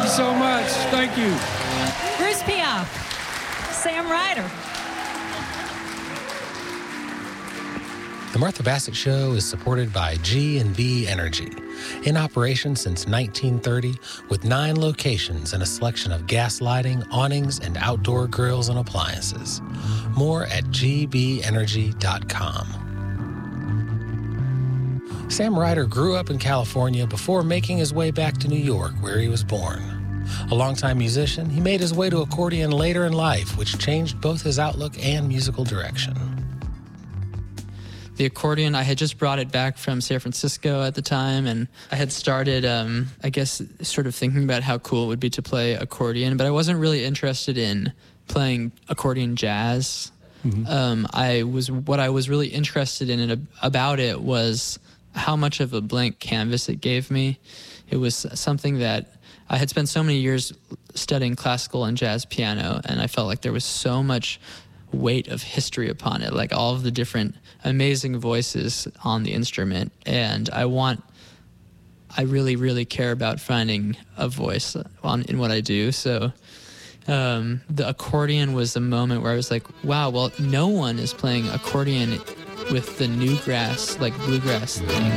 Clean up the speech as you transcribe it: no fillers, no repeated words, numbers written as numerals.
you so much. Thank you. Bruce Piaf, Sam Ryder. The Martha Bassett Show is supported by G&B Energy, in operation since 1930 with 9 locations and a selection of gas lighting, awnings, and outdoor grills and appliances. More at gbenergy.com. Sam Ryder grew up in California before making his way back to New York, where he was born. A longtime musician, he made his way to accordion later in life, which changed both his outlook and musical direction. The accordion, I had just brought it back from San Francisco at the time, and I had started, I guess, sort of thinking about how cool it would be to play accordion, but I wasn't really interested in playing accordion jazz. Mm-hmm. What I was really interested in about it was how much of a blank canvas it gave me. It was something that I had spent so many years studying classical and jazz piano, and I felt like there was so much weight of history upon it, like all of the different amazing voices on the instrument. And I really, really care about finding a voice in what I do. So the accordion was the moment where I was like, wow, well, no one is playing accordion with the newgrass, like bluegrass thing.